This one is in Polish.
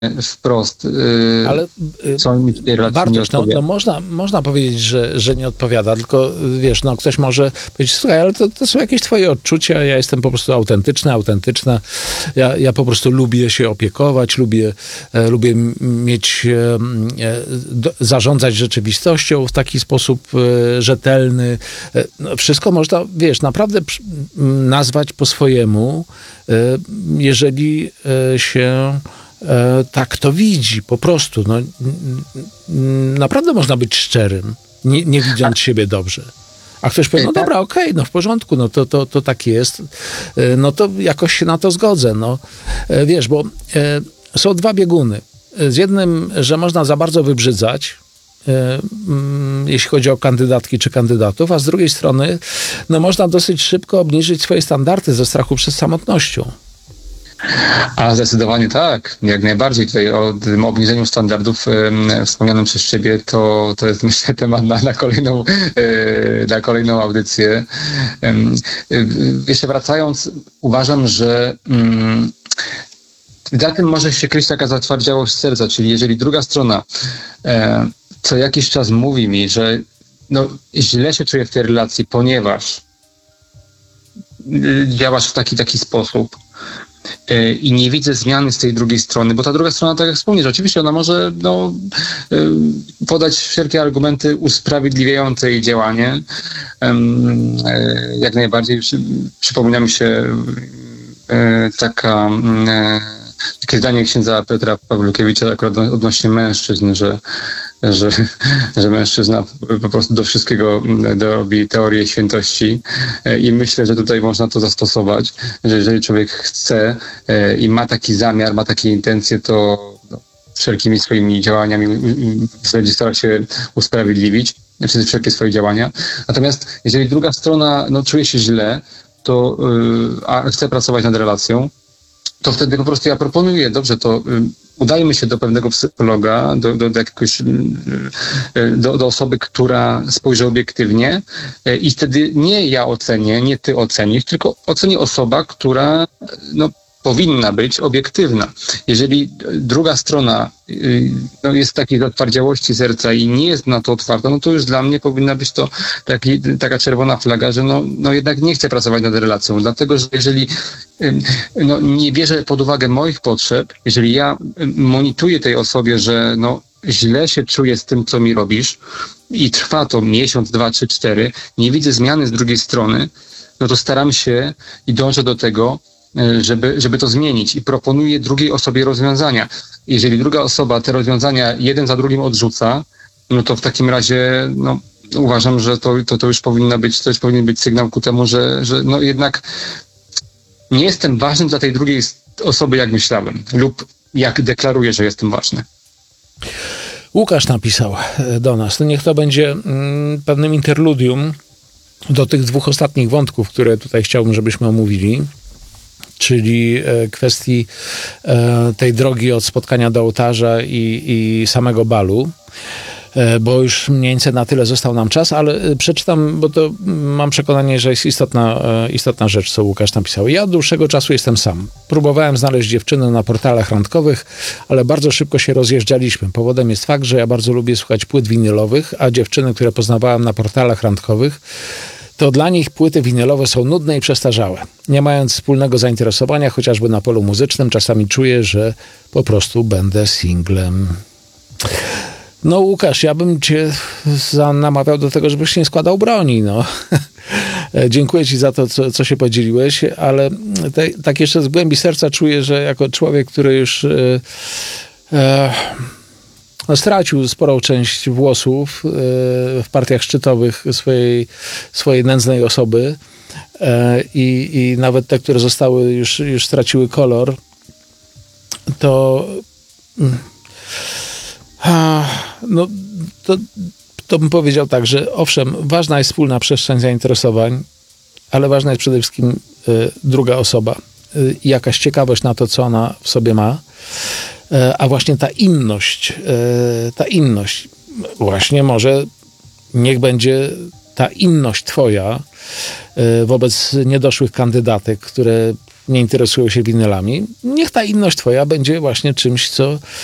wprost, ale co mi w tej relacji nie Bartosz, odpowiada. można powiedzieć, że nie odpowiada, tylko wiesz, ktoś może powiedzieć, słuchaj, ale to są jakieś twoje odczucia, ja jestem po prostu autentyczna, ja po prostu lubię się opiekować, lubię mieć, zarządzać rzeczywistością w taki sposób rzetelny. Wszystko można, wiesz, naprawdę nazwać po swojemu, jeżeli się tak to widzi, po prostu. Naprawdę można być szczerym, nie widząc siebie dobrze. A ktoś powie, dobra, okej, w porządku, to tak jest, to jakoś się na to zgodzę. Wiesz, bo są dwa bieguny. Z jednym, że można za bardzo wybrzydzać, jeśli chodzi o kandydatki czy kandydatów, a z drugiej strony, można dosyć szybko obniżyć swoje standardy ze strachu przed samotnością. A zdecydowanie tak, jak najbardziej. Tutaj o tym obniżeniu standardów wspomnianym przez ciebie, to jest, myślę, temat na kolejną audycję. Jeszcze wracając, uważam, że za tym może się kryć taka zatwardziałość serca, czyli jeżeli druga strona co jakiś czas mówi mi, że źle się czuję w tej relacji, ponieważ działasz w taki sposób, i nie widzę zmiany z tej drugiej strony, bo ta druga strona, tak jak wspomniesz, oczywiście ona może podać wszelkie argumenty usprawiedliwiające jej działanie. Jak najbardziej przypomina mi się takie zdanie księdza Piotra Pawlukiewicza akurat odnośnie mężczyzn, że mężczyzna po prostu do wszystkiego robi teorię świętości i myślę, że tutaj można to zastosować, że jeżeli człowiek chce i ma taki zamiar, ma takie intencje, to wszelkimi swoimi działaniami będzie starał się usprawiedliwić przez wszystkie swoje działania. Natomiast jeżeli druga strona czuje się źle, a chce pracować nad relacją, to wtedy po prostu ja proponuję, dobrze, to udajmy się do pewnego psychologa, do osoby, która spojrzy obiektywnie i wtedy nie ja ocenię, nie ty ocenisz, tylko oceni osoba, która powinna być obiektywna. Jeżeli druga strona jest w takiej zatwardziałości serca i nie jest na to otwarta, to już dla mnie powinna być to taka czerwona flaga, że jednak nie chcę pracować nad relacją, dlatego że jeżeli nie bierze pod uwagę moich potrzeb, jeżeli ja monituję tej osobie, że źle się czuję z tym, co mi robisz i trwa to miesiąc, 2, 3, 4, nie widzę zmiany z drugiej strony, to staram się i dążę do tego, żeby to zmienić i proponuję drugiej osobie rozwiązania. Jeżeli druga osoba te rozwiązania jeden za drugim odrzuca, to w takim razie uważam, że to już powinien być sygnał ku temu, że jednak nie jestem ważny dla tej drugiej osoby, jak myślałem, lub jak deklaruję, że jestem ważny. Łukasz napisał do nas. Niech to będzie pewnym interludium do tych dwóch ostatnich wątków, które tutaj chciałbym, żebyśmy omówili, czyli kwestii tej drogi od spotkania do ołtarza i samego balu, bo już mniej więcej na tyle został nam czas, ale przeczytam, bo to mam przekonanie, że jest istotna rzecz, co Łukasz napisał. Ja od dłuższego czasu jestem sam. Próbowałem znaleźć dziewczynę na portalach randkowych, ale bardzo szybko się rozjeżdżaliśmy. Powodem jest fakt, że ja bardzo lubię słuchać płyt winylowych, a dziewczyny, które poznawałem na portalach randkowych, to dla nich płyty winylowe są nudne i przestarzałe. Nie mając wspólnego zainteresowania, chociażby na polu muzycznym, czasami czuję, że po prostu będę singlem. Łukasz, ja bym cię namawiał do tego, żebyś nie składał broni, Dziękuję ci za to, co się podzieliłeś, ale tak jeszcze z głębi serca czuję, że jako człowiek, który już stracił sporą część włosów w partiach szczytowych swojej nędznej osoby i nawet te, które zostały, już straciły kolor, to bym powiedział tak, że owszem, ważna jest wspólna przestrzeń zainteresowań, ale ważna jest przede wszystkim druga osoba i jakaś ciekawość na to, co ona w sobie ma. A właśnie ta inność, właśnie może niech będzie ta inność twoja wobec niedoszłych kandydatek, które nie interesują się winylami, niech ta inność twoja będzie właśnie czymś, co